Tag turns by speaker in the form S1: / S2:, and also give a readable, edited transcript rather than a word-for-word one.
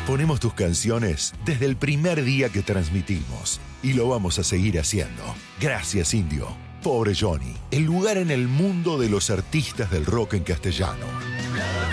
S1: Ponemos tus canciones desde el primer día que transmitimos y lo vamos a seguir haciendo. Gracias, Indio. Pobre Johnny, el lugar en el mundo de los artistas del rock en castellano.